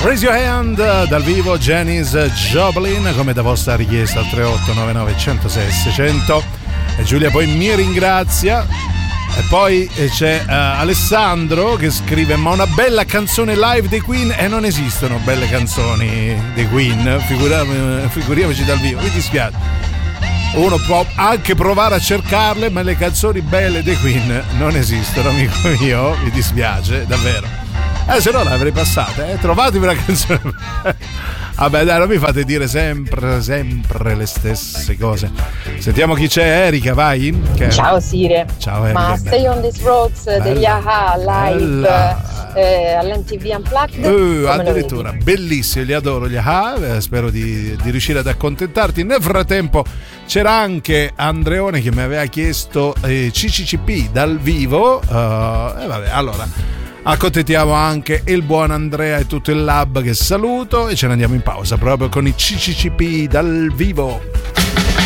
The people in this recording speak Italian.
Raise Your Hand dal vivo, Janis Joplin, come da vostra richiesta al 3899 106 600. E Giulia poi mi ringrazia. E poi c'è Alessandro che scrive: ma una bella canzone live dei Queen, e non esistono belle canzoni dei Queen, figuriamoci dal vivo, mi dispiace. Uno può anche provare a cercarle, ma le canzoni belle dei Queen non esistono, amico mio, mi dispiace davvero. Se no l'avrei passata, trovatevi una canzone. Vabbè, dai, non mi fate dire sempre le stesse cose. Sentiamo chi c'è. Erika, vai. Ciao Sire. Ciao Erika. Ma Stay on These Roads degli A-ha live all'MTV Unplugged. Addirittura, bellissimi, li adoro gli A-ha. Spero di riuscire ad accontentarti. Nel frattempo c'era anche Andreone che mi aveva chiesto CCCP dal vivo. Vabbè, allora accontentiamo anche il buon Andrea e tutto il lab, che saluto, e ce ne andiamo in pausa proprio con i CCCP dal vivo.